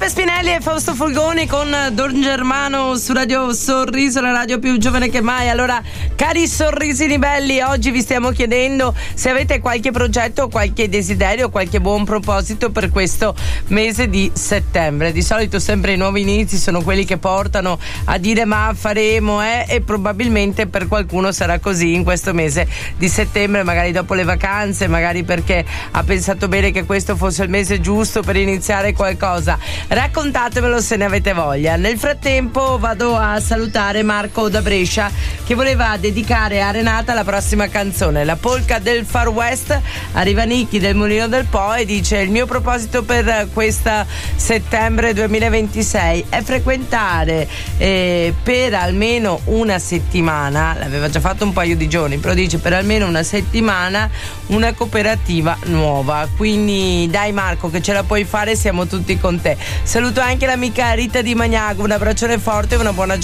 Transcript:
Giuseppe Spinelli e Fausto Folgoni con Don Germano su Radio Sorriso, la radio più giovane che mai. Allora, cari sorrisini belli, oggi vi stiamo chiedendo se avete qualche progetto, qualche desiderio, qualche buon proposito per questo mese di settembre. Di solito sempre i nuovi inizi sono quelli che portano a dire ma faremo, e probabilmente per qualcuno sarà così in questo mese di settembre, magari dopo le vacanze, magari perché ha pensato bene che questo fosse il mese giusto per iniziare qualcosa. Raccontatemelo se ne avete voglia. Nel frattempo vado a salutare Marco da Brescia che voleva dedicare a Renata la prossima canzone, la polka del Far West. Arriva Nicky del Mulino del Po e dice: il mio proposito per questa settembre 2026 è frequentare per almeno una settimana, l'aveva già fatto un paio di giorni, però dice per almeno una settimana una cooperativa nuova. Quindi dai Marco che ce la puoi fare, siamo tutti con te. Saluto anche l'amica Rita di Magnago, un abbraccione forte e una buona giornata.